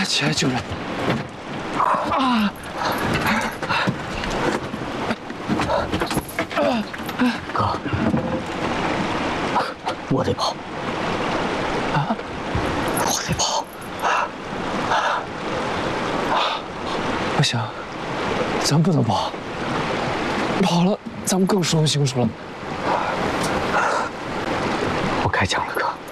起来救人！啊！ 哥，我得跑。啊！我得跑。 不行，咱不能跑，跑了咱们更说不清楚了。 我开枪了，哥。